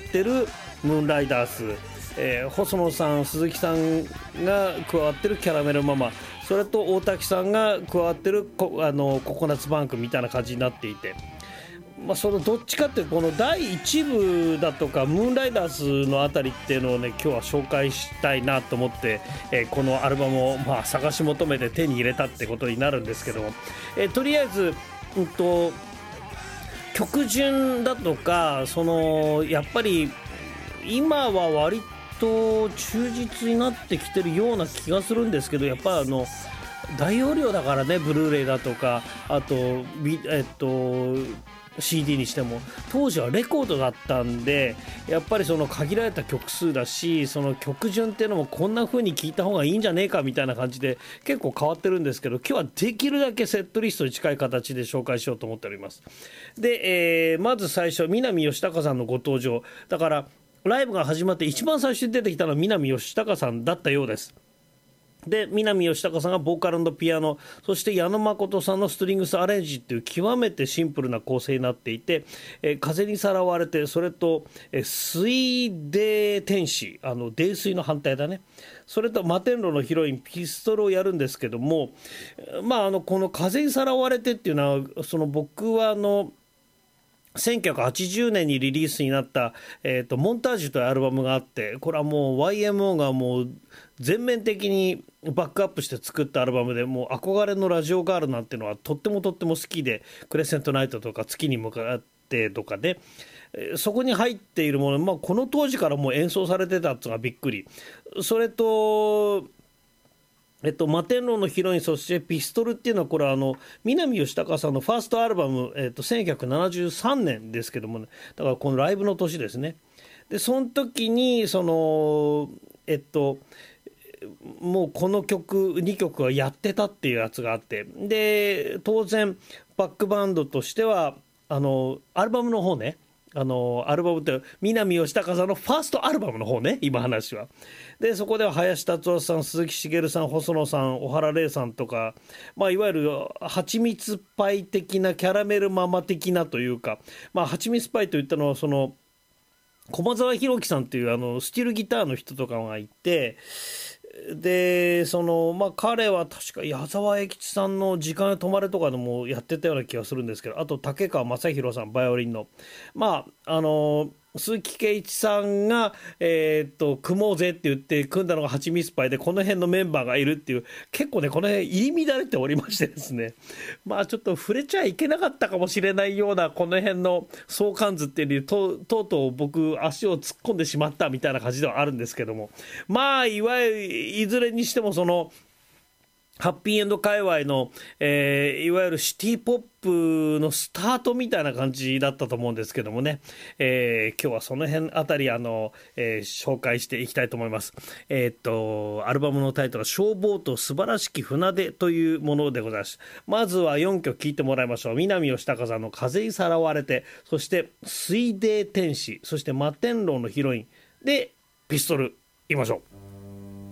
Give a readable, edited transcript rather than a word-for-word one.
ってるムーンライダース、細野さん鈴木さんが加わってるキャラメルママ、それと大滝さんが加わってるココナッツバンクみたいな感じになっていて、そのどっちかってこの第1部だとかムーンライダーズのあたりっていうのをね今日は紹介したいなと思って、このアルバムを探し求めて手に入れたってことになるんですけども、とりあえず、曲順だとかやっぱり今は割と忠実になってきてるような気がするんですけど、やっぱ大容量だからね、ブルーレイだとかあと、CD にしても当時はレコードだったんで、やっぱり限られた曲数だし、その曲順っていうのもこんな風に聴いた方がいいんじゃねえかみたいな感じで結構変わってるんですけど、今日はできるだけセットリストに近い形で紹介しようと思っております。で、まず最初南吉高さんのご登場だから、ライブが始まって一番最初に出てきたのは南吉高さんだったようです。で南吉高さんがボーカル&ピアノ、そして矢野誠さんのストリングスアレンジっていう極めてシンプルな構成になっていて、風にさらわれて、それと、水泥天使、泥水の反対だね、それと摩天楼のヒロインピストルをやるんですけども、この風にさらわれてっていうのは僕は1980年にリリースになった、モンタージュというアルバムがあって、これはもう YMO がもう全面的にバックアップして作ったアルバムで、もう憧れのラジオガールなんていうのはとっても好きで、クレセントナイトとか月に向かってとかで、そこに入っているもの、この当時からもう演奏されてたっていうのがびっくり。それと摩天楼のヒロイン、そしてピストルっていうのは、これは南吉高さんのファーストアルバム、1973年ですけども、ね、だからこのライブの年ですね。でその時にもうこの曲2曲はやってたっていうやつがあって、で当然バックバンドとしてはアルバムの方ね、アルバムって南吉高さんのファーストアルバムの方ね、今話は。でそこでは林達夫さん、鈴木茂さん、細野さん、小原玲さんとか、いわゆるはちみつパイ的な、キャラメルママ的なというか、はちみつパイといったのは駒沢弘樹さんっていうスティールギターの人とかがいて、で彼は確か矢沢永吉さんの時間へ止まれとかでもやってたような気がするんですけど、あと竹川正宏さんバイオリンの、鈴木圭一さんが、組もうぜって言って組んだのがはちみつパイで、この辺のメンバーがいるっていう、結構ねこの辺入り乱れておりましてですね、ちょっと触れちゃいけなかったかもしれないようなこの辺の相関図っていうとうとう僕足を突っ込んでしまったみたいな感じではあるんですけども、いわゆるいずれにしてもハッピーエンド界隈の、いわゆるシティポップのスタートみたいな感じだったと思うんですけどもね、今日はその辺あたり紹介していきたいと思います。アルバムのタイトルは消防と素晴らしき船出というものでございます。まずは4曲聴いてもらいましょう。南吉高さんの風にさらわれて、そして水泥天使、そして摩天楼のヒロインでピストル、いきましょう。